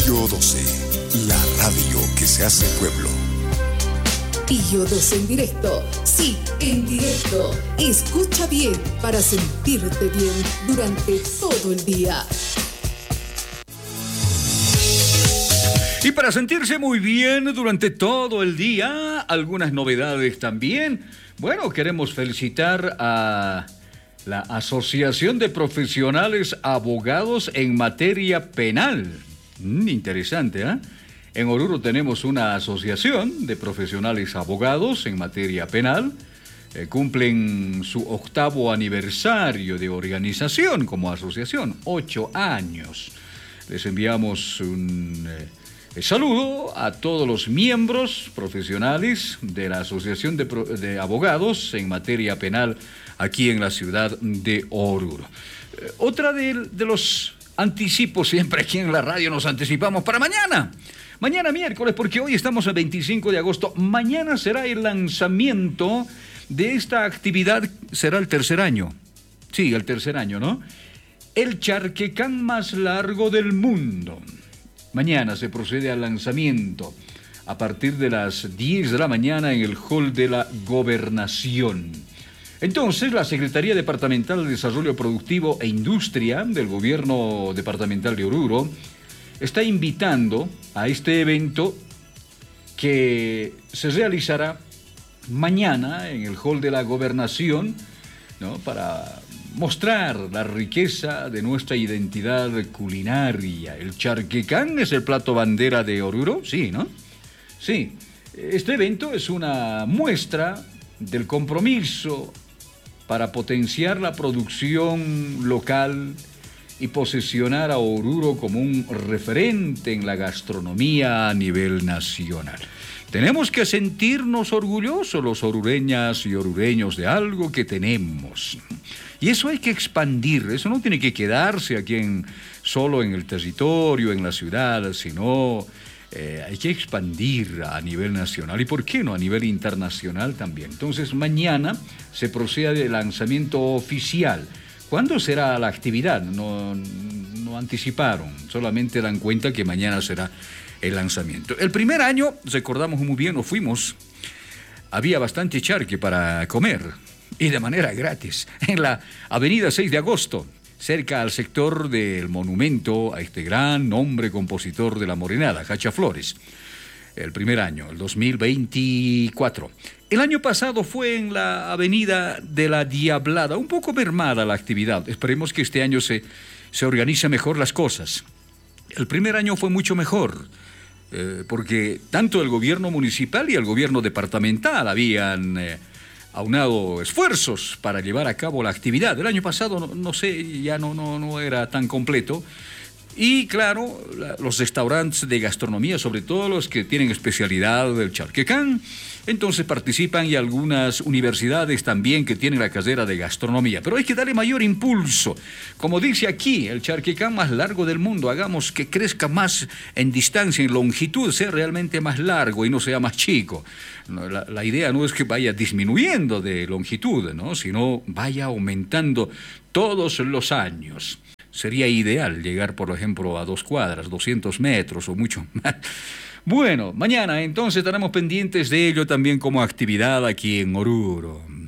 Pío 12, la radio que se hace pueblo. Pío 12 en directo, sí, en directo. Escucha bien para sentirte bien durante todo el día. Y para sentirse muy bien durante todo el día, algunas novedades también. Bueno, queremos felicitar a la Asociación de Profesionales Abogados en Materia Penal. Interesante, ¿eh? En Oruro tenemos una asociación de profesionales abogados en materia penal. Cumplen su 8º aniversario de organización como asociación, 8 años. Les enviamos un saludo a todos los miembros profesionales de la Asociación de Abogados en materia penal aquí en la ciudad de Oruro. Otra de los anticipos, siempre aquí en la radio nos anticipamos para mañana. Mañana miércoles, porque hoy estamos el 25 de agosto. Mañana será el lanzamiento de esta actividad, será el tercer año. Sí, el tercer año, ¿no? El charquecán más largo del mundo. Mañana se procede al lanzamiento a partir de las 10 de la mañana en el Hall de la Gobernación. Entonces, la Secretaría Departamental de Desarrollo Productivo e Industria del Gobierno Departamental de Oruro está invitando a este evento que se realizará mañana en el Hall de la Gobernación, ¿no? Para mostrar la riqueza de nuestra identidad culinaria. El charquecán es el plato bandera de Oruro, sí, ¿no? Sí, este evento es una muestra del compromiso para potenciar la producción local y posicionar a Oruro como un referente en la gastronomía a nivel nacional. Tenemos que sentirnos orgullosos los orureñas y orureños de algo que tenemos. Y eso hay que expandir, eso no tiene que quedarse aquí solo en el territorio, en la ciudad, sino hay que expandir a nivel nacional y, ¿por qué no?, a nivel internacional también. Entonces, mañana se procede al lanzamiento oficial. ¿Cuándo será la actividad? No anticiparon, solamente dan cuenta que mañana será el lanzamiento. El primer año, recordamos muy bien, nos fuimos, había bastante charque para comer y de manera gratis en la avenida 6 de agosto, cerca al sector del monumento a este gran hombre compositor de la morenada, Jacha Flores. El primer año, el 2024. El año pasado fue en la avenida de la Diablada, un poco mermada la actividad. Esperemos que este año se organice mejor las cosas. El primer año fue mucho mejor, porque tanto el gobierno municipal y el gobierno departamental habían aunado esfuerzos para llevar a cabo la actividad. El año pasado, no sé, ya no era tan completo. Y claro, los restaurantes de gastronomía, sobre todo los que tienen especialidad del charquecán, entonces participan, y algunas universidades también que tienen la carrera de gastronomía. Pero hay que darle mayor impulso. Como dice aquí, el charquecán más largo del mundo, hagamos que crezca más en distancia, en longitud, sea realmente más largo y no sea más chico. La idea no es que vaya disminuyendo de longitud, ¿no?, sino vaya aumentando todos los años. Sería ideal llegar, por ejemplo, a 2 cuadras, 200 metros o mucho más. Bueno, mañana entonces estaremos pendientes de ello también como actividad aquí en Oruro.